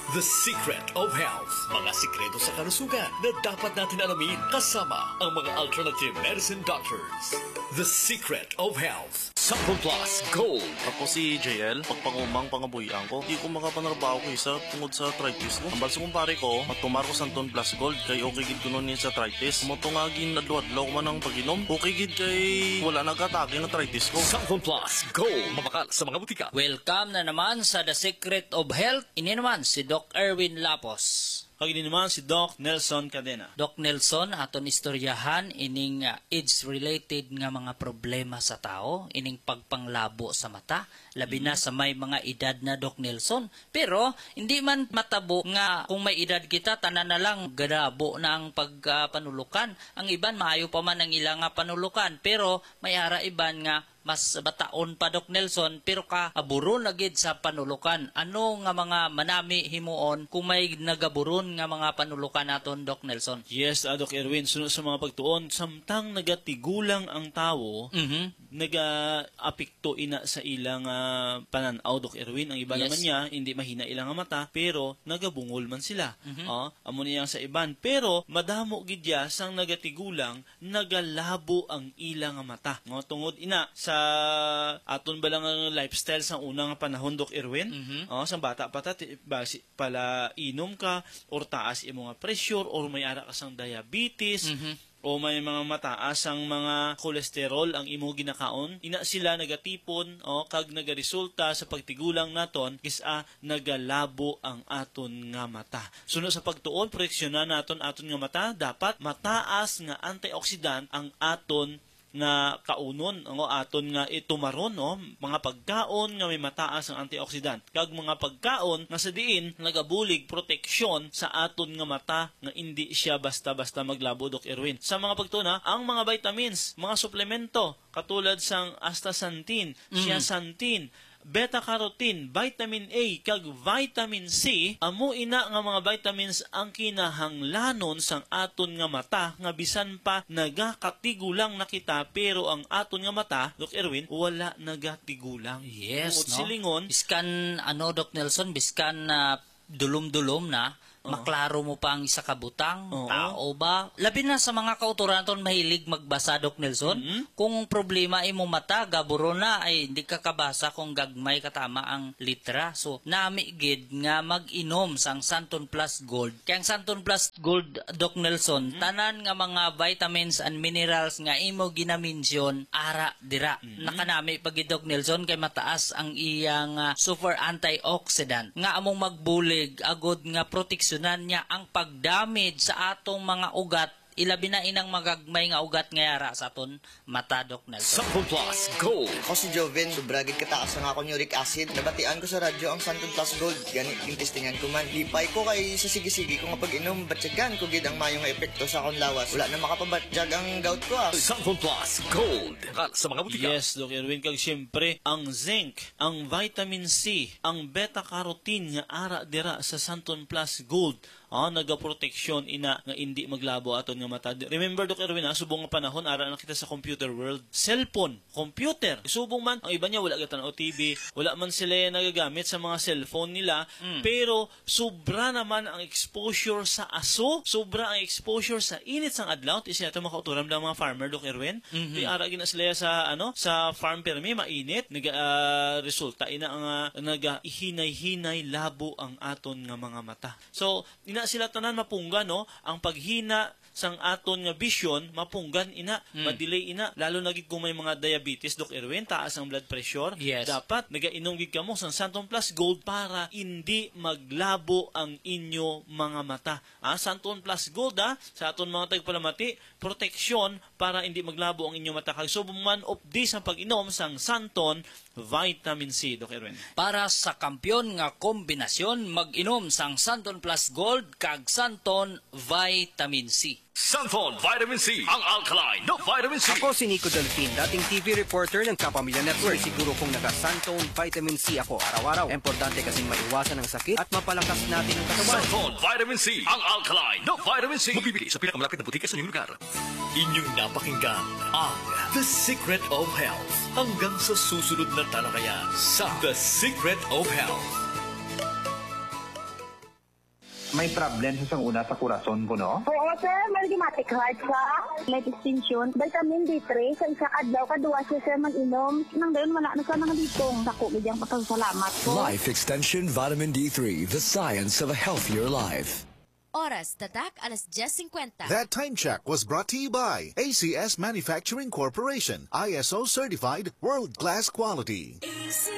The Secret of Health. Mga sikreto sa kalusugan na dapat natin alamin kasama ang mga alternative medicine doctors. The Secret of Health. Sample Plus Gold. Ako si JL, pagpangumang pangabuyan ko, di ko makapanarbaho ko isa tungod sa arthritis ko. Ang balso kong pare ko, matumar ko Santon Plus Gold, kay okay gid ko nun sa arthritis. Matungagin adlaw-adlaw ko man ang pag-inom, okay gid kay wala nag-atake ng arthritis ko. Sample Plus Gold. Mabakal sa mga butika. Welcome na naman sa The Secret of Health. Ini naman si Doc Erwin Lapos. Kagini naman si Doc Nelson Cadena. Doc Nelson, aton istoryahan ining AIDS-related nga mga problema sa tao, ining pagpanglabo sa mata, labi na sa may mga edad na, Doc Nelson. Pero hindi man matabo nga kung may edad kita, tanan na lang gadabo na ang pagpanulukan. Ang iban maayo pa man ang ilang panulukan, pero may ara iban nga mas bataon pa, Doc Nelson, pero ka aburon agid sa panulukan. Ano nga mga manami himuon kung may nagaburon nga mga panulukan naton, Doc Nelson? Yes, Doc Erwin, sunod sa mga pagtuon, samtang nagatigulang ang tao, naga-apekto ina sa ilang pananaw, Doc Erwin. Ang iba naman niya, hindi mahina ilang mata, pero nagabungol man sila. Amo niyang sa iban. Pero madamo gid ya sang nagatigulang, nagalabo ang ilang mata. Nga tungod ina sa aton ba lang ang lifestyle sa unang panahon, Doc Erwin? Sa bata pa pala inom ka or taas imo nga pressure or may ara ka sang diabetes o may mga mataas ang mga kolesterol ang imo ginakaon, ina sila nagatipon kag nagaresulta sa pagtigulang naton kisa nagalabo ang aton nga mata. Sunod sa pagtuon, proteksyonan naton aton nga mata, dapat mataas nga antioxidant ang aton nga kaunon ang aton nga itumaron mga pagkaon nga may mataas ang antioxidant kag mga pagkaon nga sa diin nagabulig proteksyon sa aton nga mata nga hindi siya basta-basta maglabo, Doc Erwin. Sa mga pagtuna, ang mga vitamins, mga suplemento katulad sang astaxanthin, zeaxanthin, beta-carotene, vitamin A, kag vitamin C, amo ina nga mga vitamins ang kinahanglanon sang aton nga mata, nga bisan pa nagakatigulang na kita, pero ang aton nga mata, Doc Erwin, wala nagatigulang. Yes, no? Silingon, biskan, Doc Nelson, biskan dulom-dulom na, maklaro mo pa ang isa ka butang, tao ba? Labi na sa mga kauturan naton mahilig magbasa, Doc Nelson. Kung problema imo mata, gaburo na, ay hindi ka kabasa kung gagmay katama ang litra. So, namigid nga mag-inom sang Santon Plus Gold. Kaya ang Santon Plus Gold, Doc Nelson, tanan nga mga vitamins and minerals nga imo ginaminsyon, ara dira. Nakanami pag Doc Nelson, kay mataas ang iyang super antioxidant. Nga among magbulig, agod nga proteksyon niya ang pagdamage sa atong mga ugat, ilabi na inang magagmay nga ugat nga yara sa aton mata, Doc Nelson. Sample Plus Gold. Ako si Joven, sobragid kataas ang akong uric acid. Nabatian ko sa radyo ang Santon Plus Gold. Ganit yung testingan ko man. Lipay ko kay sa sige-sige ko nga pag-inom, batyagan ko gid ang mayong epekto sa akong lawas. Wala na makapabatyag ang gout ko. Sample Plus Gold. Sa mga butika. Yes, Doc Erwin, kag siyempre, ang zinc, ang vitamin C, ang beta-carotene nga ara dira sa Santon Plus Gold, nagaproteksyon ina nga hindi maglabo aton nga mata. Remember, Doc Erwin, subong nga panahon ara na kita sa computer world. Cellphone, computer. Subong man ang iba niya wala gatan o TV, wala man sila nagagamit sa mga cellphone nila, pero sobra naman ang exposure sa aso, sobra ang exposure sa init sang adlaw. Isa nato makauturam lang mga farmer, Doc Erwin. Di ara gina sila sa sa farm permi mainit, resulta ina ang nagahinay-hinay labo ang aton nga mga mata. So ina sila tanan mapunggan ang paghina sang aton nga vision, mapunggan ina, madelay ina, lalo na gid kung may mga diabetes, Doc Erwin, taas ang blood pressure. Yes. Dapat nagainom gid kamo sang Santon Plus Gold para hindi maglabo ang inyo mga mata. Santon Plus Gold sa aton mga tagpalamati, proteksyon para hindi maglabo ang inyo mata. Kag subong man of this ang pag-inom sang Santon Vitamin C, Doc Erwin. Para sa kampyon nga kombinasyon, mag-inom sang Santon Plus Gold kag Santon Vitamin C. Santon Vitamin C, ang alkaline na vitamin C. Ako si Nico Delfin, dating TV reporter ng Kapamilya Network. Siguro kung naka-Santon Vitamin C ako araw-araw. Importante kasing maiwasan ang sakit at mapalakas natin ang katawan. Santon Vitamin C, ang alkaline na vitamin C. Mabibili sa pinakamalapit na butika sa inyong lugar. Inyong napakinggan ang The Secret of Health. Hanggang sa susunod na talakayan sa The Secret of Health. may problem sa sang una sa kurason ko, no? Oo, sir. May rheumatic heart ka. May distinction. Vitamin D3. Sa isa adlaw, kaduwa siya, sir, mag-inom. Nang dayon, wala na sa mga ditong. Dako, bidyang pasalamat ko. Life Extension Vitamin D3, the science of a healthier life. Oras, tatak, alas 10:50. That time check was brought to you by ACS Manufacturing Corporation, ISO certified, world-class quality.